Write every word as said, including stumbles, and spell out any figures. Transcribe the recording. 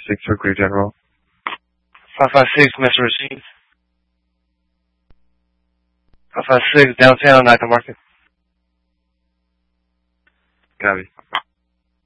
six for Clear General. five five six, Metro Received. five five six, downtown, night to market. Copy.